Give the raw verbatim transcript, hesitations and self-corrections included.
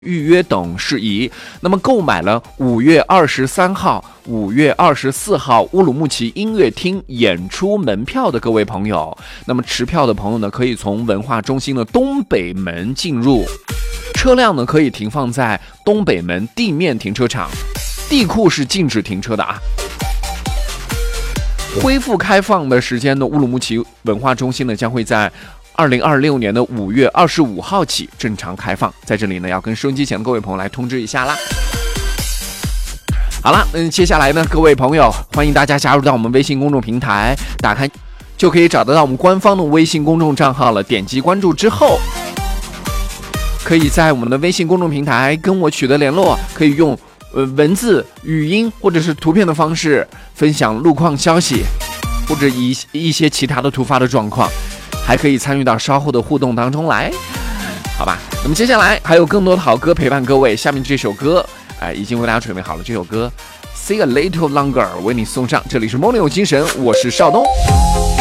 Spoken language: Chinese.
预约等事宜。那么购买了五月二十三号、五月二十四号乌鲁木齐音乐厅演出门票的各位朋友，那么持票的朋友呢，可以从文化中心的东北门进入，车辆呢可以停放在东北门地面停车场，地库是禁止停车的啊。恢复开放的时间呢，乌鲁木齐文化中心呢将会在二零二六年的五月二十五号起正常开放，在这里呢要跟收音机前的各位朋友来通知一下啦。好了，嗯，接下来呢，各位朋友，欢迎大家加入到我们微信公众平台，打开就可以找得到我们官方的微信公众账号了。点击关注之后，可以在我们的微信公众平台跟我取得联络，可以用呃文字、语音或者是图片的方式分享路况消息，或者一一些其他的突发的状况。还可以参与到稍后的互动当中来，好吧？那么接下来还有更多的好歌陪伴各位，下面这首歌，哎，已经为大家准备好了。这首歌《See a Little Longer》为你送上。这里是 Morning 有精神，我是邵东。